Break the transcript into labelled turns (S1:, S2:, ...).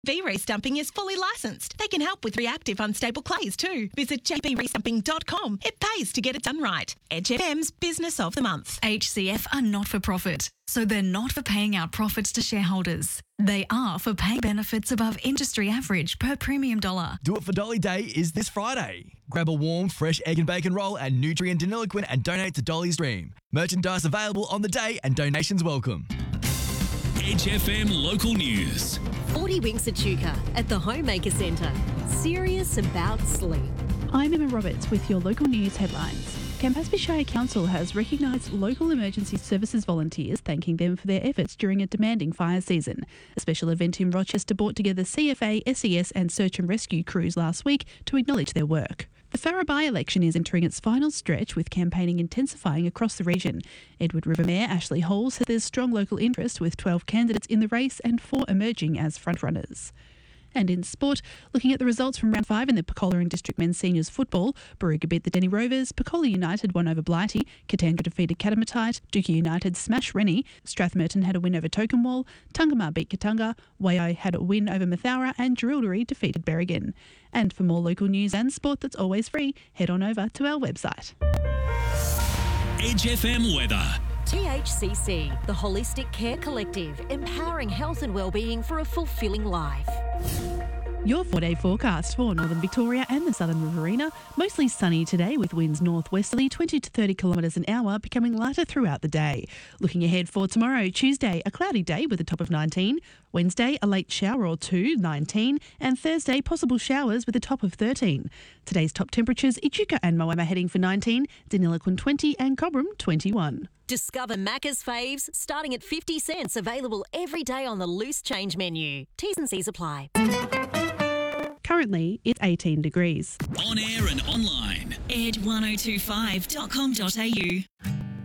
S1: V-Race Stumping is fully licensed. They can help with reactive unstable clays too. Visit jbrestumping.com. It pays to get it done right. Edge FM's Business of the Month.
S2: HCF are not for profit, so they're not for paying out profits to shareholders. They are for paying benefits above industry average per premium dollar.
S3: Do It for Dolly Day is this Friday. Grab a warm, fresh egg and bacon roll at Nutrient Deniliquin and donate to Dolly's Dream. Merchandise available on the day and donations welcome.
S4: Edge FM local news.
S5: 40 Winks Echuca at the Homemaker Centre. Serious about sleep.
S6: I'm Emma Roberts with your local news headlines. Campaspe Shire Council has recognised local emergency services volunteers, thanking them for their efforts during a demanding fire season. A special event in Rochester brought together CFA, SES and search and rescue crews last week to acknowledge their work. The Farrer by-election is entering its final stretch, with campaigning intensifying across the region. Edward River Mayor Ashley Hall said there's strong local interest, with 12 candidates in the race and 4 emerging as frontrunners. And in sport, looking at the results from round 5 in the Pecola and District Men's Seniors Football, Barooga beat the Denny Rovers, Pecola United won over Blighty, Katanga defeated Katamatite, Dookie United smashed Rennie, Strathmerton had a win over Tokenwall, Tungamar beat Katanga, Waiai had a win over Mathowra and Jerilderie defeated Berrigan. And for more local news and sport that's always free, head on over to our website.
S4: Edge FM weather.
S5: THCC, the Holistic Care Collective, empowering health and wellbeing for a fulfilling life.
S6: Your 4-day forecast for northern Victoria and the southern Riverina. Mostly sunny today with winds northwesterly 20 to 30 kilometres an hour, becoming lighter throughout the day. Looking ahead for tomorrow, Tuesday, a cloudy day with a top of 19. Wednesday, a late shower or two, 19. And Thursday, possible showers with a top of 13. Today's top temperatures, Echuca and Moama heading for 19, Deniliquin 20 and Cobram 21.
S5: Discover Macca's faves starting at 50 cents, available every day on the loose change menu. T's and C's apply.
S6: Currently, it's 18 degrees.
S4: On air and online.
S2: ed1025.com.au